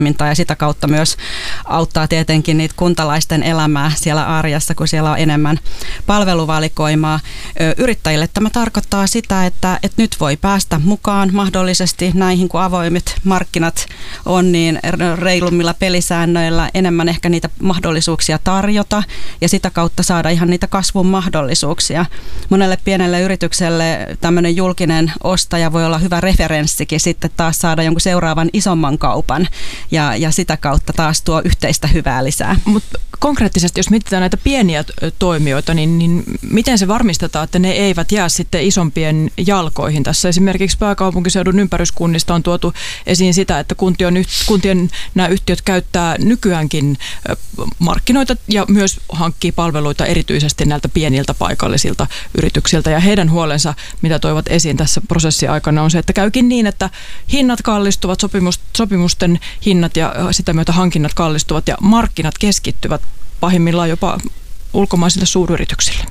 ja sitä kautta myös auttaa tietenkin niitä kuntalaisten elämää siellä arjessa, kun siellä on enemmän palveluvalikoimaa. Yrittäjille tämä tarkoittaa sitä, että nyt voi päästä mukaan mahdollisesti näihin, kun avoimet markkinat on, niin reilummilla pelisäännöillä enemmän ehkä niitä mahdollisuuksia tarjota ja sitä kautta saada ihan niitä kasvun mahdollisuuksia. Monelle pienelle yritykselle tämmöinen julkinen ostaja voi olla hyvä referenssikin sitten taas saada jonkun seuraavan isomman kaupan ja sitä kautta taas tuo yhteistä hyvää lisää. Mutta konkreettisesti, jos mietitään näitä pieniä toimijoita, niin miten se varmistetaan, että ne eivät jää sitten isompien jalkoihin? Tässä esimerkiksi pääkaupunkiseudun ympäryskunnista on tuotu esiin sitä, että kuntien nämä yhtiöt käyttää nykyäänkin markkinoita ja myös hankkii palveluita erityisesti näiltä pieniltä paikallisilta yrityksiltä. Ja heidän huolensa, mitä toivat esiin tässä prosessin aikana, on se, että käykin niin, että hinnat kallistuvat, sopimusten hinnat ja sitä myötä hankinnat kallistuvat ja markkinat keskittyvät pahimmillaan jopa ulkomaisille suuryrityksille.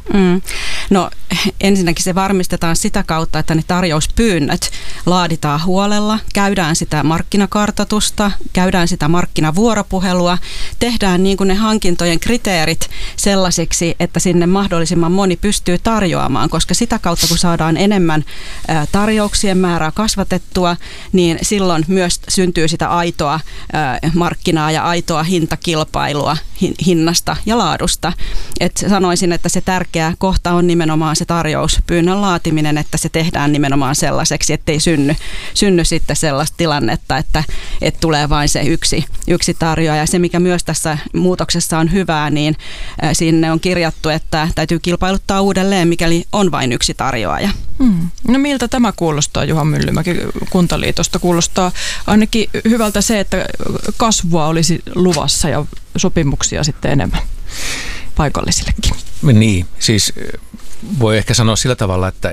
No ensinnäkin se varmistetaan sitä kautta, että ne tarjouspyynnöt laaditaan huolella, käydään sitä markkinakartoitusta, käydään sitä markkinavuoropuhelua, tehdään niin kuin ne hankintojen kriteerit sellaisiksi, että sinne mahdollisimman moni pystyy tarjoamaan, koska sitä kautta kun saadaan enemmän tarjouksien määrää kasvatettua, niin silloin myös syntyy sitä aitoa markkinaa ja aitoa hintakilpailua hinnasta ja laadusta. Et sanoisin, että se tärkeä kohta on nimenomaan se tarjouspyynnön laatiminen, että se tehdään nimenomaan sellaiseksi, ettei synny sitten sellaista tilannetta, että tulee vain se yksi tarjoaja. Se, mikä myös tässä muutoksessa on hyvää, niin sinne on kirjattu, että täytyy kilpailuttaa uudelleen, mikäli on vain yksi tarjoaja. No miltä tämä kuulostaa, Juha Myllymäki Kuntaliitosta? Kuulostaa ainakin hyvältä se, että kasvua olisi luvassa ja sopimuksia sitten enemmän paikallisillekin. Niin, siis voi ehkä sanoa sillä tavalla, että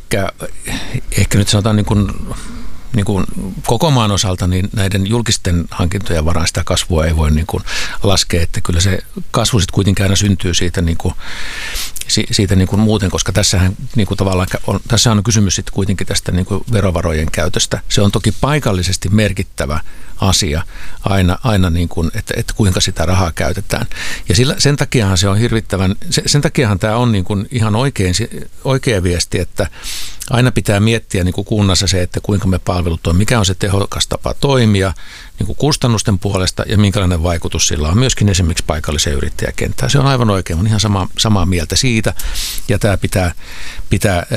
ehkä nyt sanotaan niin kuin koko maan osalta niin näiden julkisten hankintojen varaan sitä kasvua ei voi niin kuin laskea, että kyllä se kasvu sitten kuitenkin aina syntyy siitä niin kuin muuten, koska tässähän niin kuin tavallaan tässä on kysymys sitten kuitenkin tästä niin kuin verovarojen käytöstä. Se on toki paikallisesti merkittävä asia aina niin kuin, että kuinka sitä rahaa käytetään. Ja sen takiahan se on sen takiahan tämä on niin kuin ihan oikea viesti, että aina pitää miettiä niin kuin kunnassa se, että kuinka me palvelut on, mikä on se tehokas tapa toimia niin kuin kustannusten puolesta ja minkälainen vaikutus sillä on myöskin esimerkiksi paikalliseen yrittäjäkenttään. Se on aivan oikein, on ihan samaa mieltä siitä ja tämä pitää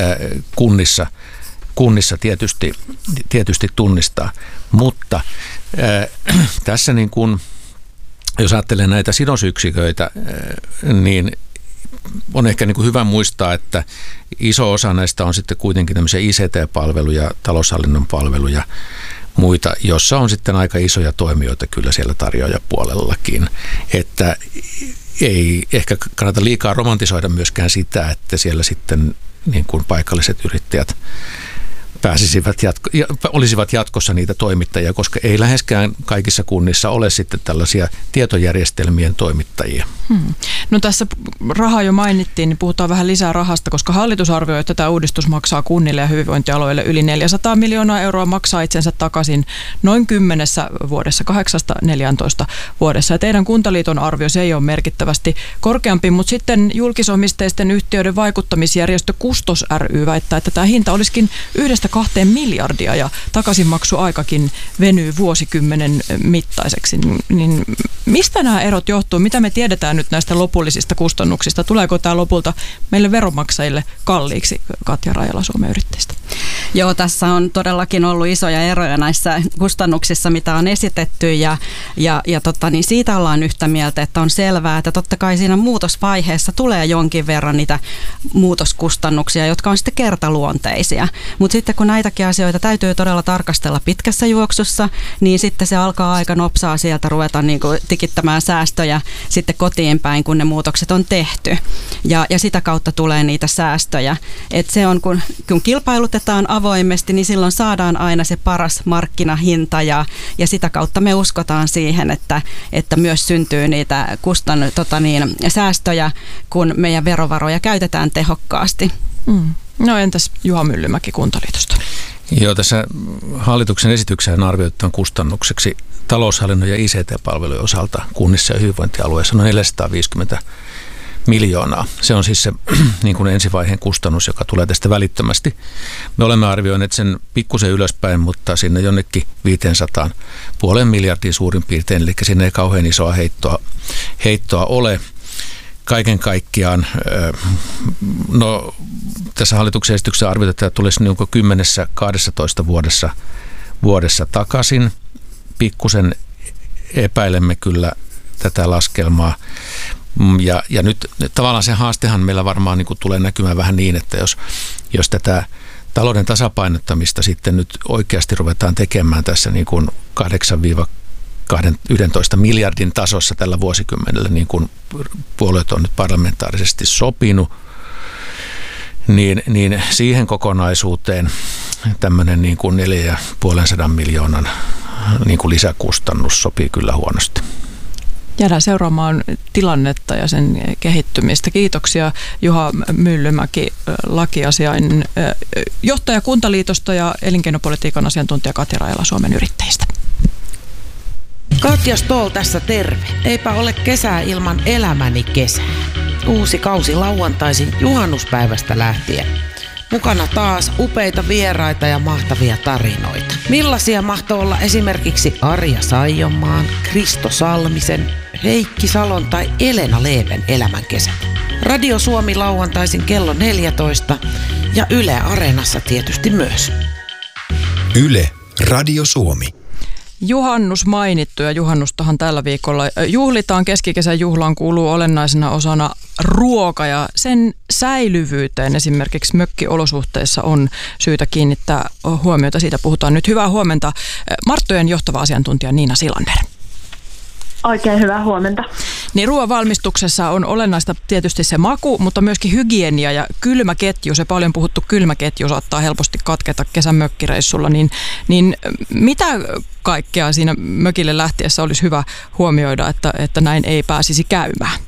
kunnissa tietysti tunnistaa, mutta tässä niin kuin, jos ajattelee näitä sidosyksiköitä, niin on ehkä niin kuin hyvä muistaa, että iso osa näistä on sitten kuitenkin tämmöisiä ICT-palveluja, taloushallinnon palveluja, muita, jossa on sitten aika isoja toimijoita kyllä siellä tarjoajapuolellakin, että ei ehkä kannata liikaa romantisoida myöskään sitä, että siellä sitten niin kuin paikalliset yrittäjät olisivat jatkossa niitä toimittajia, koska ei läheskään kaikissa kunnissa ole sitten tällaisia tietojärjestelmien toimittajia. No tässä rahaa jo mainittiin, niin puhutaan vähän lisää rahasta, koska hallitus arvioi, että tämä uudistus maksaa kunnille ja hyvinvointialueille yli 400 miljoonaa euroa, maksaa itsensä takaisin noin 10 vuodessa, 8-14 vuodessa. Ja teidän Kuntaliiton arvio, se ei ole merkittävästi korkeampi, mutta sitten julkisomisteisten yhtiöiden vaikuttamisjärjestö Kustos ry väittää, että tämä hinta olisikin 1-2 miljardia ja takaisinmaksuaikakin venyy vuosikymmenen mittaiseksi. Niin mistä nämä erot johtuu? Mitä me tiedetään nyt näistä lopullisista kustannuksista? Tuleeko tämä lopulta meille veronmaksajille kalliiksi, Katja Rajala Suomen Yrittäjistä? Joo, tässä on todellakin ollut isoja eroja näissä kustannuksissa, mitä on esitetty ja niin siitä ollaan yhtä mieltä, että on selvää, että totta kai siinä muutosvaiheessa tulee jonkin verran niitä muutoskustannuksia, jotka on sitten kertaluonteisia. Mutta sitten kun näitäkin asioita täytyy todella tarkastella pitkässä juoksussa, niin sitten se alkaa aika nopsaa sieltä ruveta niin kuin tikittämään säästöjä sitten kotiin päin, kun ne muutokset on tehty. Ja sitä kautta tulee niitä säästöjä. Et se on, kun kilpailutetaan avoimesti, niin silloin saadaan aina se paras markkinahinta ja sitä kautta me uskotaan siihen, että myös syntyy niitä säästöjä, kun meidän verovaroja käytetään tehokkaasti. No entäs Juha Myllymäki Kuntaliitosta? Joo, tässä hallituksen esitykseen arvioitetaan kustannukseksi taloushallinnon ja ICT-palvelujen osalta kunnissa ja hyvinvointialueissa noin 450 miljoonaa. Se on siis se niin kuin ensivaiheen kustannus, joka tulee tästä välittömästi. Me olemme arvioineet sen pikkusen ylöspäin, mutta sinne jonnekin 500 puolen miljardia suurin piirtein, eli sinne ei kauhean isoa heittoa ole. Kaiken kaikkiaan, no tässä hallituksen esityksessä arvioidaan, että tulisi niin kuin 10-12 vuodessa takaisin. Pikkusen epäilemme kyllä tätä laskelmaa. Ja nyt tavallaan se haastehan meillä varmaan niin kuin tulee näkymään vähän niin, että jos tätä talouden tasapainottamista sitten nyt oikeasti ruvetaan tekemään tässä niin kuin 8-11 miljardin tasossa tällä vuosikymmenellä, niin kuin puolueet on nyt parlamentaarisesti sopinut, niin siihen kokonaisuuteen tämmöinen niin kuin 450 miljoonan niin kuin lisäkustannus sopii kyllä huonosti. Jäädään seuraamaan tilannetta ja sen kehittymistä. Kiitoksia Juha Myllymäki, lakiasiain johtaja Kuntaliitosta ja elinkeinopolitiikan asiantuntija Katja Rajala Suomen Yrittäjistä. Katja Stoll tässä terve. Eipä ole kesää ilman elämäni kesää. Uusi kausi lauantaisin juhannuspäivästä lähtien. Mukana taas upeita vieraita ja mahtavia tarinoita. Millaisia mahtoi olla esimerkiksi Arja Saijonmaan, Kristo Salmisen, Heikki Salon tai Elena Leeven elämän kesät. Radio Suomi lauantaisin kello 14 ja Yle Areenassa tietysti myös. Yle Radio Suomi. Juhannus mainittu ja juhannustahan tällä viikolla juhlitaan. Keskikesän juhlaan kuuluu olennaisena osana ruoka ja sen säilyvyyteen esimerkiksi mökkiolosuhteissa on syytä kiinnittää huomiota. Siitä puhutaan nyt. Hyvää huomenta Marttojen johtava asiantuntija Niina Silander. Oikein hyvää huomenta. Niin ruoan valmistuksessa on olennaista tietysti se maku, mutta myöskin hygienia ja kylmäketju. Se paljon puhuttu kylmäketju saattaa helposti katketa kesän mökkireissulla. Niin mitä kaikkea siinä mökille lähtiessä olisi hyvä huomioida, että näin ei pääsisi käymään?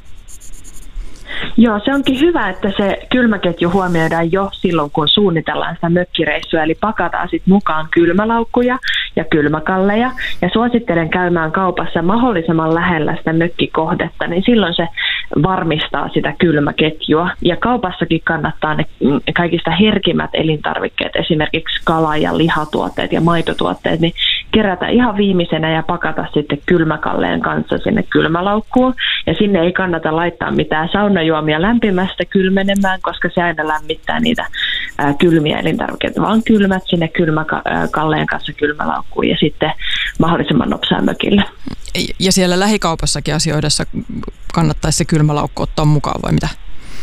Joo, se onkin hyvä, että se kylmäketju huomioidaan jo silloin, kun suunnitellaan sitä mökkireissua, eli pakataan sitten mukaan kylmälaukkuja ja kylmäkalleja, ja suosittelen käymään kaupassa mahdollisimman lähellä sitä mökkikohdetta, niin silloin se varmistaa sitä kylmäketjua, ja kaupassakin kannattaa ne kaikista herkimmät elintarvikkeet, esimerkiksi kala- ja lihatuotteet ja maitotuotteet, niin kerätä ihan viimeisenä ja pakata sitten kylmäkalleen kanssa sinne kylmälaukkuun, ja sinne ei kannata laittaa mitään saunajuomia lämpimästä kylmenemään, koska se aina lämmittää niitä kylmiä elintarvikkeita, vaan kylmät sinne kylmäkalleen kanssa kylmälaukkuun ja sitten mahdollisimman nopsaan mökille. Ja siellä lähikaupassakin asioidessa kannattaisi se kylmälaukku ottaa mukaan vai mitä?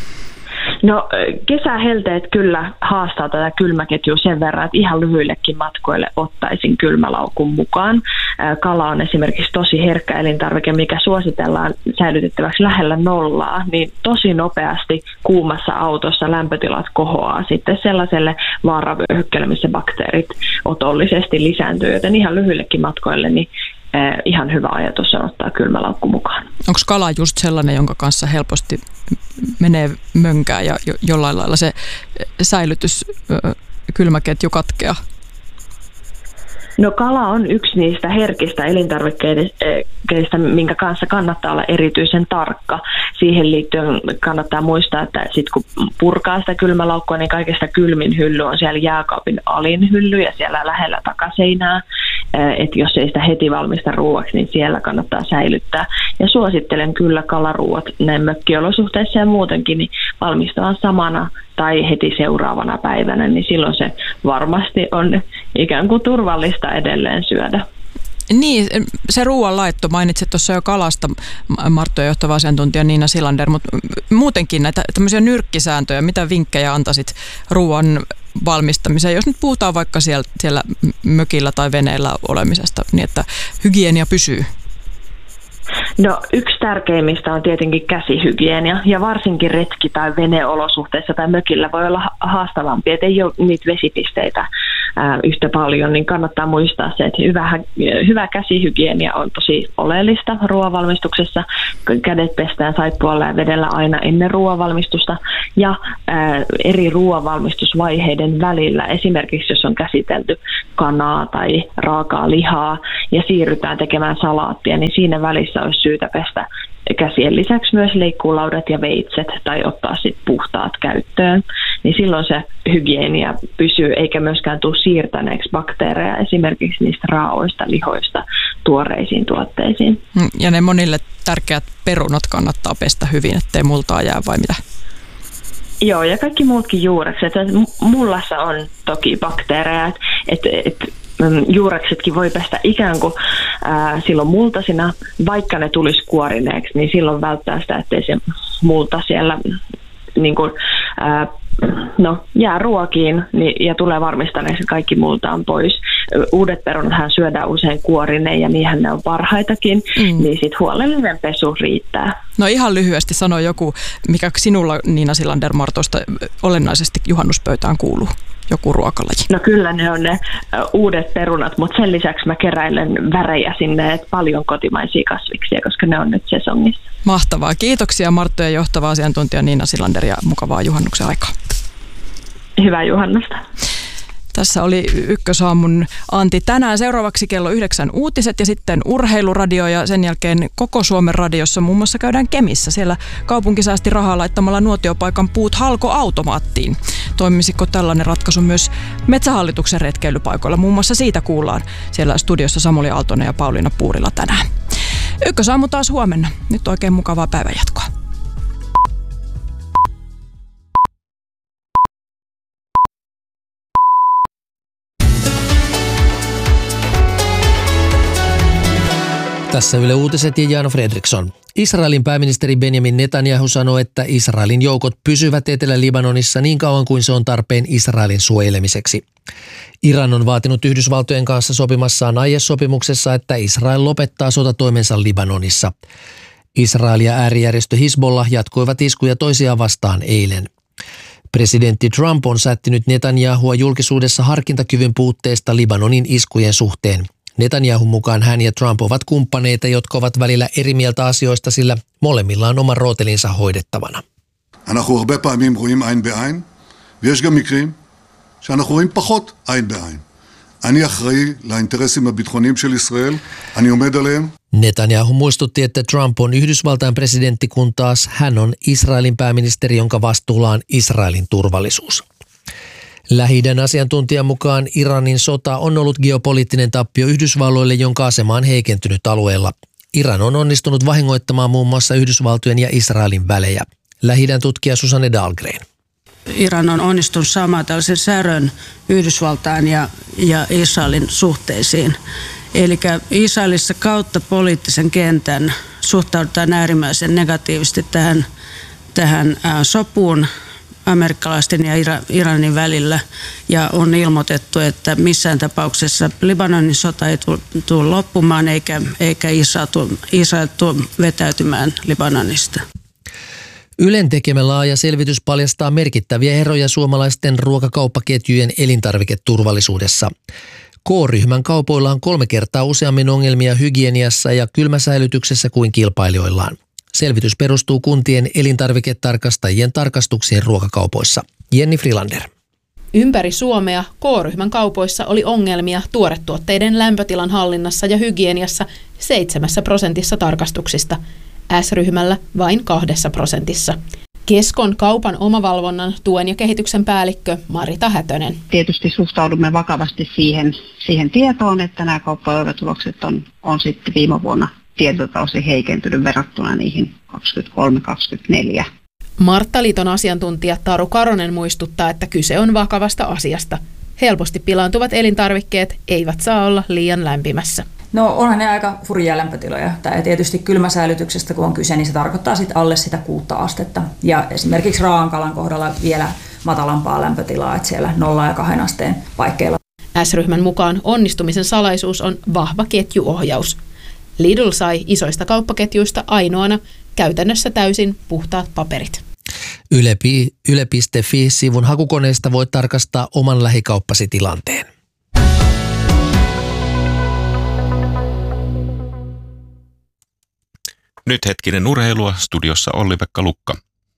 No kesähelteet kyllä haastaa tätä kylmäketjua sen verran, että ihan lyhyillekin matkoille ottaisin kylmälaukun mukaan. Kala on esimerkiksi tosi herkkä elintarvike, mikä suositellaan säilytettäväksi lähellä nollaa, niin tosi nopeasti kuumassa autossa lämpötilat kohoaa sitten sellaiselle vaaravyöhykkeelle, missä bakteerit otollisesti lisääntyy, joten ihan lyhyillekin matkoille niin ihan hyvä ajatus on ottaa kylmälaukku mukaan. Onko kala just sellainen, jonka kanssa helposti menee mönkään ja jollain lailla se säilytys, kylmäketju katkeaa? No kala on yksi niistä herkistä elintarvikkeista, minkä kanssa kannattaa olla erityisen tarkka. Siihen liittyen kannattaa muistaa, että sit kun purkaa sitä kylmälaukkua, niin kaikista kylmin hylly on siellä jääkaapin alin hylly ja siellä lähellä takaseinää. Että jos ei sitä heti valmista ruuaksi, niin siellä kannattaa säilyttää. Ja suosittelen kyllä kalaruuat näin mökkiolosuhteissa ja muutenkin niin valmistaa samana tai heti seuraavana päivänä, niin silloin se varmasti on ikään kuin turvallista edelleen syödä. Niin, se ruoanlaitto, mainitsit tuossa jo kalasta, Marttojen johtava asiantuntija Niina Silander, mutta muutenkin näitä tämmöisiä nyrkkisääntöjä, mitä vinkkejä antaisit ruoan valmistamiseen, jos nyt puhutaan vaikka siellä mökillä tai veneellä olemisesta, niin että hygienia pysyy? No yksi tärkeimmistä on tietenkin käsihygienia ja varsinkin retki- tai veneolosuhteissa tai mökillä voi olla haastavampi, että ei ole niitä vesipisteitä yhtä paljon, niin kannattaa muistaa se, että hyvä käsihygienia on tosi oleellista ruoanvalmistuksessa. Kädet pestään saippualla ja vedellä aina ennen ruoanvalmistusta ja eri ruoanvalmistusvaiheiden välillä. Esimerkiksi jos on käsitelty kanaa tai raakaa lihaa ja siirrytään tekemään salaattia, niin siinä välissä olisi syytä pestä käsien lisäksi myös leikkuulaudat ja veitset tai ottaa sitten puhtaat käyttöön. Niin silloin se hygienia pysyy eikä myöskään tule siirtäneeksi bakteereja esimerkiksi niistä raaoista lihoista tuoreisiin tuotteisiin. Ja ne monille tärkeät perunat kannattaa pestä hyvin, ettei multaa jää vai mitä? Joo, ja kaikki muutkin juurekset. Mullassa on toki bakteereja, että juureksetkin voi pestä ikään kuin silloin multasina, vaikka ne tulisi kuorineeksi, niin silloin välttää sitä, ettei se multa siellä niin kuin, jää ruokiin ja tulee varmistaneeksi, että kaikki multa on pois. Uudet perunathan syödään usein kuorineen ja niinhän ne on parhaitakin, niin sitten huolellinen pesu riittää. No ihan lyhyesti sano joku, mikä sinulla Niina Silander-Martosta olennaisesti juhannuspöytään kuuluu. Joku ruokalaji. No kyllä ne on ne uudet perunat, mutta sen lisäksi mä keräilen värejä sinne, että paljon kotimaisia kasviksia, koska ne on nyt sesongissa. Mahtavaa. Kiitoksia Martto ja johtava asiantuntija Niina Silander ja mukavaa juhannuksen aikaa. Hyvää juhannusta. Tässä oli Ykkösaamun Antti tänään. Seuraavaksi kello 9 uutiset ja sitten urheiluradio ja sen jälkeen Koko Suomen radiossa muun muassa käydään Kemissä. Siellä kaupunki säästi rahaa laittamalla nuotiopaikan puut halkoautomaattiin. Toimisiko tällainen ratkaisu myös Metsähallituksen retkeilypaikoilla? Muun muassa siitä kuullaan siellä studiossa Samuli Aaltonen ja Pauliina Puurila tänään. Ykkösaamu taas huomenna. Nyt oikein mukavaa päivänjatkoa. Tässä Yle Uutiset ja Jan Fredriksson. Israelin pääministeri Benjamin Netanyahu sanoi, että Israelin joukot pysyvät Etelä-Libanonissa niin kauan kuin se on tarpeen Israelin suojelemiseksi. Iran on vaatinut Yhdysvaltojen kanssa sopimassaan aiesopimuksessa, että Israel lopettaa sotatoimensa Libanonissa. Israel ja äärijärjestö Hizbollah jatkoivat iskuja toisiaan vastaan eilen. Presidentti Trump on sättinyt Netanyahua julkisuudessa harkintakyvyn puutteesta Libanonin iskujen suhteen. Netanyahun mukaan hän ja Trump ovat kumppaneita, jotka ovat välillä eri mieltä asioista, sillä molemmilla on oma rootelinsa hoidettavana. אנחנו הרבה פעמים רואים עין בעין, ויש גם מקרים שאנחנו רואים פחות עין בעין. אני אחראי לאינטרסים הביטחוניים של ישראל, אני עומד עליהם. Netanyahu muistutti, että Trump on Yhdysvaltain presidentti, kun taas hän on Israelin pääministeri, jonka vastuulla on Israelin turvallisuus. Lähi-idän asiantuntijan mukaan Iranin sota on ollut geopoliittinen tappio Yhdysvalloille, jonka asema on heikentynyt alueella. Iran on onnistunut vahingoittamaan muun muassa Yhdysvaltojen ja Israelin välejä. Lähi-idän tutkija Susanne Dahlgren. Iran on onnistunut saamaan tällaisen särön Yhdysvaltain ja Israelin suhteisiin. Eli Israelissa kautta poliittisen kentän suhtaudutaan äärimmäisen negatiivisesti tähän sopuun amerikkalaisten ja Iranin välillä, ja on ilmoitettu, että missään tapauksessa Libanonin sota ei tule loppumaan eikä Israel tule vetäytymään Libanonista. Ylen tekemä laaja selvitys paljastaa merkittäviä eroja suomalaisten ruokakauppaketjujen elintarviketurvallisuudessa. K-ryhmän kaupoilla on 3 kertaa useammin ongelmia hygieniassa ja kylmäsäilytyksessä kuin kilpailijoillaan. Selvitys perustuu kuntien elintarviketarkastajien tarkastuksiin ruokakaupoissa. Jenni Frilander. Ympäri Suomea K-ryhmän kaupoissa oli ongelmia tuoretuotteiden lämpötilan hallinnassa ja hygieniassa 7% tarkastuksista. S-ryhmällä vain 2%. Keskon kaupan omavalvonnan tuen ja kehityksen päällikkö Marita Hätönen. Tietysti suhtaudumme vakavasti siihen tietoon, että nämä kauppaoiretulokset on sitten viime vuonna tietyltä osin heikentynyt verrattuna niihin 23-24. Marttaliiton asiantuntija Taru Karonen muistuttaa, että kyse on vakavasta asiasta. Helposti pilaantuvat elintarvikkeet eivät saa olla liian lämpimässä. No onhan ne aika hurjia lämpötiloja. Ja tietysti kylmäsäilytyksestä kun on kyse, niin se tarkoittaa sitten alle sitä 6 astetta. Ja esimerkiksi raankalan kohdalla vielä matalampaa lämpötilaa, että siellä 0 ja 2 asteen paikkeilla. S-ryhmän mukaan onnistumisen salaisuus on vahva ketjuohjaus. Lidl sai isoista kauppaketjuista ainoana käytännössä täysin puhtaat paperit. Yle.fi-sivun hakukoneesta voit tarkastaa oman lähikauppasi tilanteen. Nyt hetkinen urheilua, studiossa Olli-Pekka Lukka.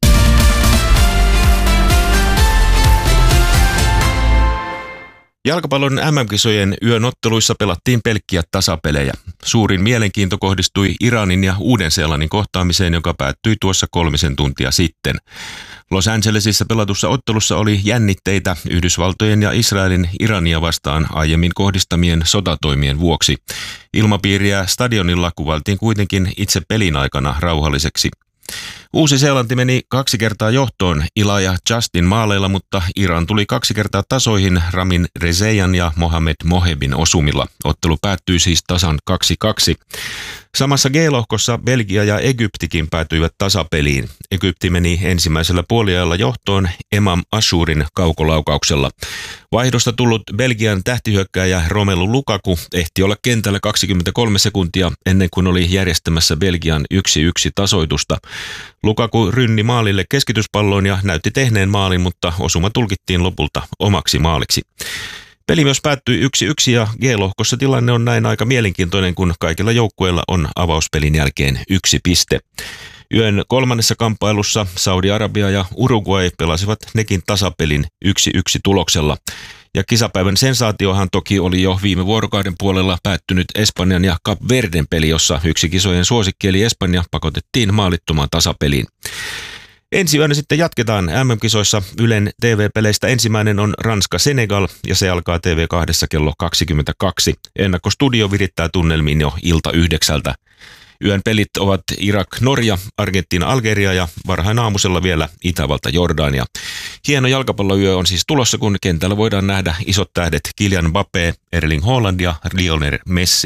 Jalkapallon MM-kisojen yön otteluissa pelattiin pelkkiä tasapelejä. Suurin mielenkiinto kohdistui Iranin ja Uuden-Seelannin kohtaamiseen, joka päättyi tuossa 3 tuntia sitten. Los Angelesissa pelatussa ottelussa oli jännitteitä Yhdysvaltojen ja Israelin Irania vastaan aiemmin kohdistamien sotatoimien vuoksi. Ilmapiiriä stadionilla kuvailtiin kuitenkin itse pelin aikana rauhalliseksi. Uusi-Seelanti meni 2 kertaa johtoon Ila ja Justin maaleilla, mutta Iran tuli 2 kertaa tasoihin Ramin Rezeyan ja Mohamed Mohebin osumilla. Ottelu päättyi siis tasan 2-2. Samassa G-lohkossa Belgia ja Egyptikin päätyivät tasapeliin. Egypti meni ensimmäisellä puoliajalla johtoon Emam Ashurin kaukolaukauksella. Vaihdosta tullut Belgian tähtihyökkääjä Romelu Lukaku ehti olla kentällä 23 sekuntia ennen kuin oli järjestämässä Belgian 1-1 tasoitusta. Lukaku rynni maalille keskityspalloon ja näytti tehneen maalin, mutta osuma tulkittiin lopulta omaksi maaliksi. Peli myös päättyi 1-1 ja G-lohkossa tilanne on näin aika mielenkiintoinen, kun kaikilla joukkueilla on avauspelin jälkeen 1 piste. Yön 3. kamppailussa Saudi-Arabia ja Uruguay pelasivat nekin tasapelin 1-1 tuloksella. Ja kisapäivän sensaatiohan toki oli jo viime vuorokauden puolella päättynyt Espanjan ja Cap Verden peli, jossa yksi kisojen suosikki eli Espanja pakotettiin maalittomaan tasapeliin. Ensi yönä sitten jatketaan MM-kisoissa. Ylen TV-peleistä ensimmäinen on Ranska-Senegal ja se alkaa TV2 kello 22. Ennakkostudio virittää tunnelmiin jo ilta 9. Yön pelit ovat Irak-Norja, Argentiina-Algeria ja varhain aamusella vielä Itävalta-Jordania. Hieno jalkapalloyö on siis tulossa, kun kentällä voidaan nähdä isot tähdet Kylian Mbappé, Erling Haaland ja Lionel Messi.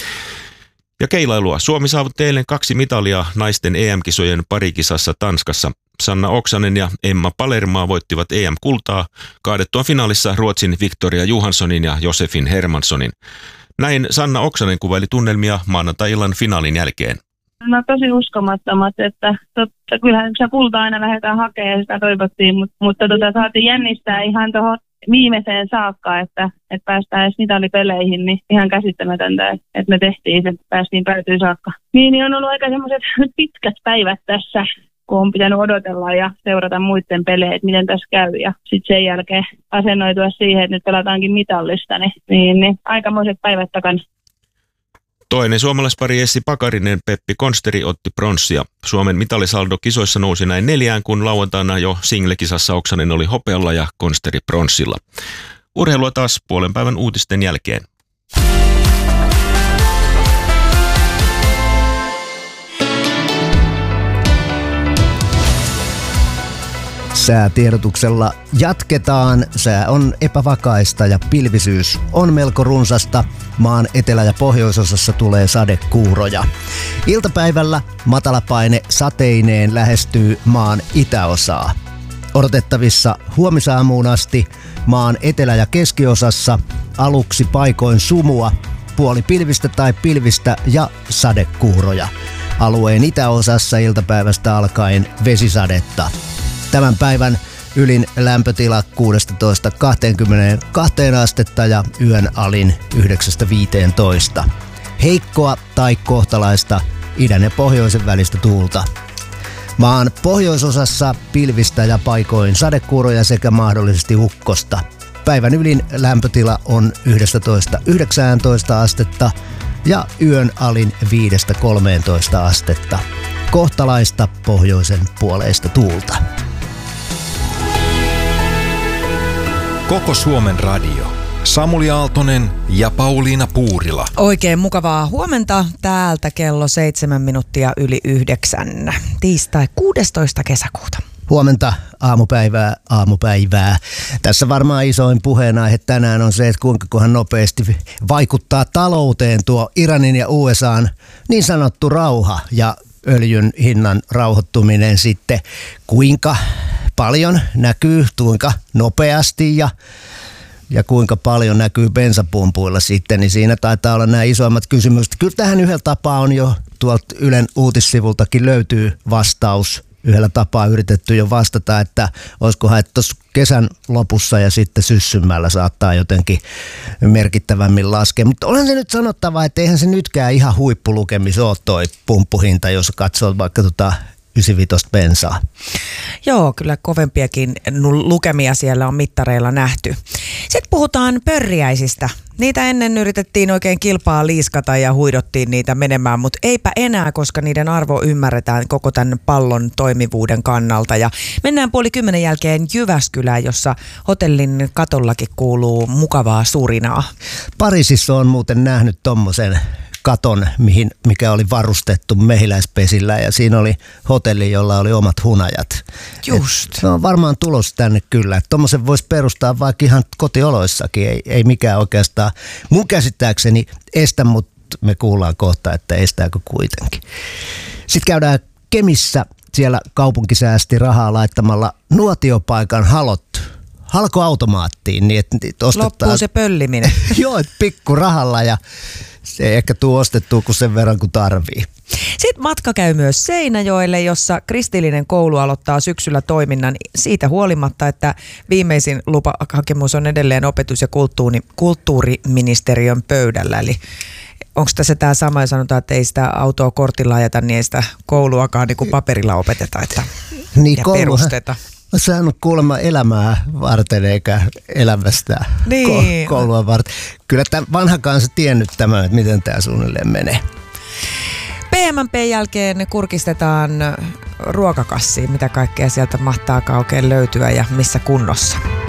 Ja keilailua. Suomi saavutti eilen 2 mitalia naisten EM-kisojen parikisassa Tanskassa. Sanna Oksanen ja Emma Palermaa voittivat EM-kultaa kaadettua finaalissa Ruotsin Victoria Johanssonin ja Josefin Hermanssonin. Näin Sanna Oksanen kuvaili tunnelmia maanantai-illan finaalin jälkeen. No tosi uskomattomat, että kyllähän se kulta aina lähdetään hakemaan ja sitä toivottiin, mutta saatiin jännistää ihan tuohon viimeiseen saakka, että päästään edes mitalipeleihin, niin ihan käsittämätöntä, että me tehtiin se, päästiin päätyyn saakka. Niin on ollut aika semmoiset pitkät päivät tässä, kun on pitänyt odotella ja seurata muiden pelejä, että miten tässä käy. Ja sitten sen jälkeen asennoitua siihen, että nyt pelataankin mitallista, niin aikamoiset päivät takana. Toinen suomalaispari Essi Pakarinen Peppi Konsteri otti pronssia. Suomen mitalisaldo kisoissa nousi näin 4, kun lauantaina jo single-kisassa Oksanen oli hopealla ja Konsteri pronssilla. Urheilua taas puolen päivän uutisten jälkeen. Säätiedotuksella jatketaan. Sää on epävakaista ja pilvisyys on melko runsasta. Maan etelä- ja pohjoisosassa tulee sadekuuroja. Iltapäivällä matalapaine sateineen lähestyy maan itäosaa. Odotettavissa huomisaamuun asti maan etelä- ja keskiosassa aluksi paikoin sumua, puoli pilvistä tai pilvistä ja sadekuuroja. Alueen itäosassa iltapäivästä alkaen vesisadetta. Tämän päivän ylin lämpötila 16-22 astetta ja yön alin 9-15. Heikkoa tai kohtalaista idän ja pohjoisen välistä tuulta. Maan pohjoisosassa pilvistä ja paikoin sadekuuroja sekä mahdollisesti ukkosta. Päivän ylin lämpötila on 11-19 astetta ja yön alin 5-13 astetta. Kohtalaista pohjoisen puoleista tuulta. Koko Suomen radio. Samuli Aaltonen ja Pauliina Puurila. Oikein mukavaa huomenta täältä kello 7 minuuttia yli 9. Tiistai 16. kesäkuuta. Huomenta, aamupäivää. Tässä varmaan isoin puheenaihe tänään on se, että kuinka nopeasti vaikuttaa talouteen tuo Iranin ja USA:n niin sanottu rauha ja öljyn hinnan rauhoittuminen sitten. Kuinka paljon näkyy, kuinka nopeasti ja kuinka paljon näkyy bensapumpuilla sitten, niin siinä taitaa olla nämä isoimmat kysymykset. Kyllä tähän yhdellä tapaa on jo tuolta Ylen uutissivultakin löytyy vastaus. yhdellä tapaa yritetty jo vastata, että olisikohan, että tuossa kesän lopussa ja sitten syssymällä saattaa jotenkin merkittävämmin laskea. Mutta olen se nyt sanottava, että eihän se nytkään ihan huippulukemis ole toi pumppuhinta, jos katsoo vaikka 95 bensaa. Joo, kyllä kovempiakin lukemia siellä on mittareilla nähty. Sitten puhutaan pörriäisistä. Niitä ennen yritettiin oikein kilpaa liiskata ja huidottiin niitä menemään, mutta eipä enää, koska niiden arvo ymmärretään koko tämän pallon toimivuuden kannalta. Ja mennään 9:30 jälkeen Jyväskylään, jossa hotellin katollakin kuuluu mukavaa surinaa. Pariisissa on muuten nähnyt tommosen katon, mikä oli varustettu mehiläispesillä ja siinä oli hotelli, jolla oli omat hunajat. Just. No varmaan tulos tänne kyllä. Tommosen voisi perustaa vaikka ihan kotioloissakin. Ei mikään oikeastaan mun käsittääkseni estä, mutta me kuullaan kohta, että estääkö kuitenkin. Sitten käydään Kemissä. Siellä kaupunki säästi rahaa laittamalla nuotiopaikan halkoautomaattiin. Niin että loppuu se pölliminen. Joo, pikku rahalla ja se ei ehkä tule ostettua kuin sen verran kuin tarvii. Sitten matka käy myös Seinäjoelle, jossa kristillinen koulu aloittaa syksyllä toiminnan siitä huolimatta, että viimeisin lupahakemus on edelleen opetus- ja kulttuuriministeriön pöydällä. Eli onko tässä tämä sama, ja sanotaan, että ei sitä autoa kortilla ajeta, niin ei sitä kouluakaan niin kuin paperilla opeteta niin, ja perusteta. Sehän on kuulemma elämää varten eikä elämästä koulua varten. Kyllä tämä vanha kansa tiennyt tämän, että miten tämä suunnilleen menee. PMP:n jälkeen kurkistetaan ruokakassiin, mitä kaikkea sieltä mahtaa oikein löytyä ja missä kunnossa.